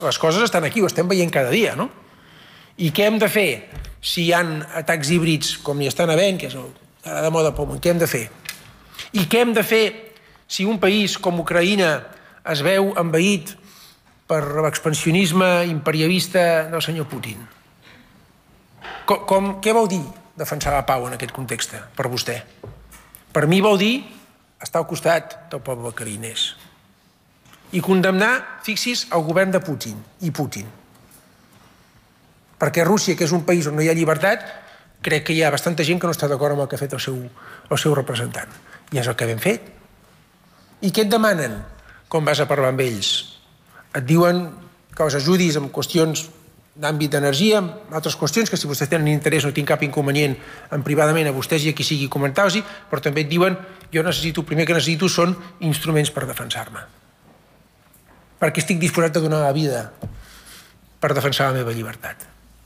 Les coses estan aquí, ho estem veient cada dia, no? I què hem de fer si hi ha atacs híbrids com hi estan havent, que és ara de moda pel món? Què hem de fer? I què hem de fer si un país com Ucraïna es veu envaït per l'expansionisme imperialista del senyor Putin? Què vol dir defensar la pau en aquest context per vostè? Per mi vol dir estar al costat del poble ucraïnès i condemnar, fixi's, el govern de Putin i Putin. Perquè Rússia, que és un país on no hi ha llibertat, crec que hi ha bastanta gent que no està d'acord amb el que ha fet el seu representant. I és el que hem fet. I què et demanen quan vas a parlar amb ells? Et diuen que els ajudis en qüestions d'àmbit d'energia, en altres qüestions que si vostès tenen interès no tinc cap inconvenient en privadament a vostès i a qui sigui comentar-los, però també et diuen jo necessito, el primer que necessito són instruments per defensar-me. Perquè estic disposat a donar la vida per defensar la meva llibertat.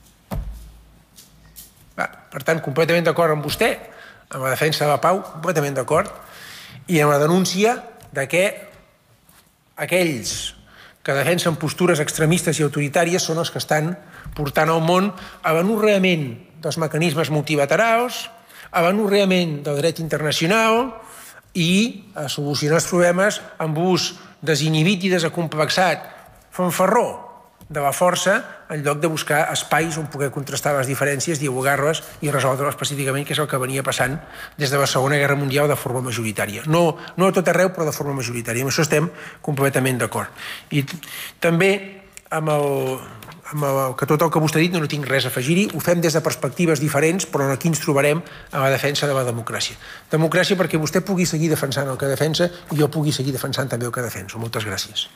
Per tant, completament d'acord amb vostè, amb la defensa de la pau, completament d'acord, i amb la denúncia de que aquells que defensen postures extremistes i autoritàries són els que estan portant al món a l'anorreament dels mecanismes multilaterals, a l'anorreament del dret internacional i a solucionar els problemes amb ús desinhibit i desacomplexat, fanfarró de la força, en lloc de buscar espais on poder contrastar les diferències, dialogar-les i resoldre-les pacíficament, que és el que venia passant des de la Segona Guerra Mundial de forma majoritària. No a tot arreu, però de forma majoritària. Amb això estem completament d'acord. I també amb tot el que vostè ha dit no tinc res a afegir-hi, ho fem des de perspectives diferents, però aquí ens trobarem a la defensa de la democràcia. Democràcia perquè vostè pugui seguir defensant el que defensa i jo pugui seguir defensant també el que defenso. Moltes gràcies.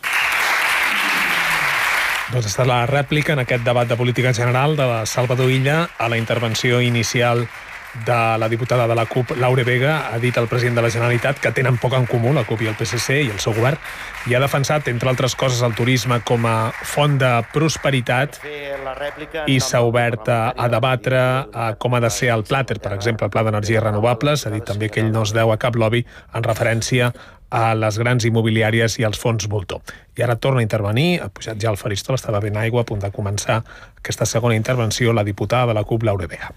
Doncs ha estat la rèplica en aquest debat de política general de la Salvador Illa a la intervenció inicial de la diputada de la CUP, Laura Vega. Ha dit el president de la Generalitat que tenen poc en comú, la CUP i el PSC i el seu govern, i ha defensat, entre altres coses, el turisme com a font de prosperitat i s'ha obert a debatre com ha de ser el plàter, per exemple, el Pla d'Energies Renovables. Ha dit també que ell no es deu a cap lobby en referència a les grans immobiliàries i als fons voltor. I ara torna a intervenir, ha pujat ja al faristol, està bevent aigua, a punt de començar aquesta segona intervenció, la diputada de la CUP, Laura Vega.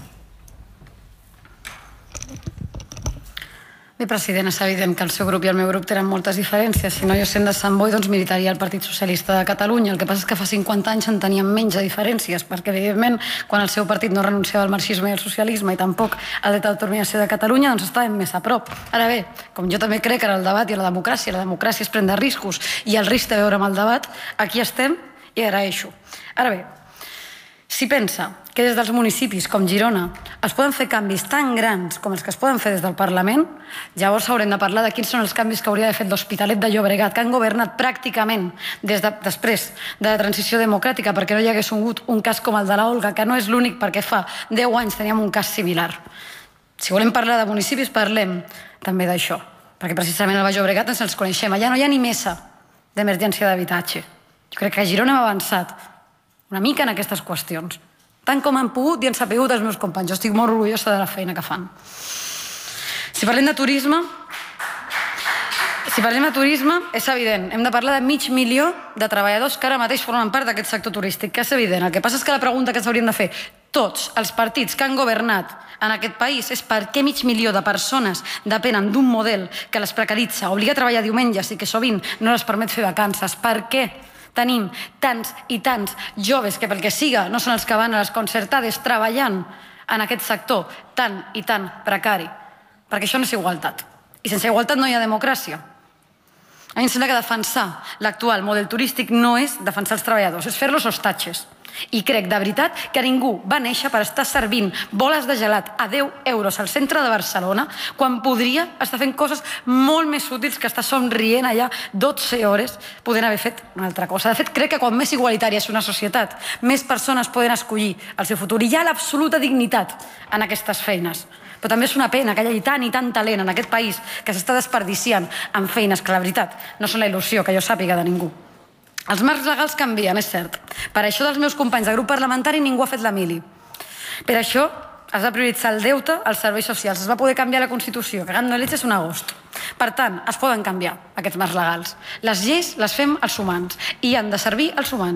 Bé, president, és evident que el seu grup i el meu grup tenen moltes diferències. Si no, jo sent de Sant Boi, doncs militaria el Partit Socialista de Catalunya. El que passa és que fa 50 anys en teníem menys de diferències, perquè, evidentment, quan el seu partit no renunciava al marxisme i al socialisme i tampoc al dret d'autodeterminació de Catalunya, doncs estàvem més a prop. Ara bé, com jo també crec en el debat i en la democràcia és prendre riscos i el risc té a veure amb el debat, aquí estem i agraeixo. Ara bé, si pensa que des dels municipis com Girona es poden fer canvis tan grans com els que es poden fer des del Parlament, llavors haurem de parlar de quins són els canvis que hauria d'haver fet l'Hospitalet de Llobregat, que han governat pràcticament després de la transició democràtica perquè no hi hagués hagut un cas com el de l'Olga, que no és l'únic perquè fa 10 anys teníem un cas similar. Si volem parlar de municipis, parlem també d'això, perquè precisament al Baix Llobregat ens els coneixem. Allà no hi ha ni mesa d'emergència d'habitatge. Jo crec que a Girona hem avançat una mica en aquestes qüestions, tant com han pogut i han sabut els meus companys. Jo estic molt orgullosa de la feina que fan. Si parlem de turisme, és evident, hem de parlar de 500.000 de treballadors que ara mateix formen part d'aquest sector turístic, que és evident. El que passa és que la pregunta que s'haurien de fer tots els partits que han governat en aquest país és per què 500.000 de persones depenen d'un model que les precaritza, obliga a treballar diumenges i que sovint no les permet fer vacances. Per què tenim tants i tants joves que pel que siga no són els que van a les concertades treballant en aquest sector tan i tan precari? Perquè això no és igualtat. I sense igualtat no hi ha democràcia. A mi em sembla que defensar l'actual model turístic no és defensar els treballadors, és fer-los hostatges. I crec de veritat que ningú va néixer per estar servint boles de gelat a 10 euros al centre de Barcelona quan podria estar fent coses molt més útils que estar somrient allà 12 hores podent haver fet una altra cosa. De fet, crec que quan més igualitària és una societat, més persones poden escollir el seu futur. I hi ha l'absoluta dignitat en aquestes feines. Però també és una pena que hi hagi tant i tant talent en aquest país que s'està desperdiciant en feines que la veritat no són la il·lusió que jo sàpiga de ningú. Els marcs legals canvien, és cert. Per això dels meus companys de grup parlamentari ningú ha fet la mili. Per això es va prioritzar el deute als serveis socials. Es va poder canviar la Constitució, cagant no leches un agost. Per tant, es poden canviar aquests marcs legals. Les lleis les fem els humans i han de servir als humans.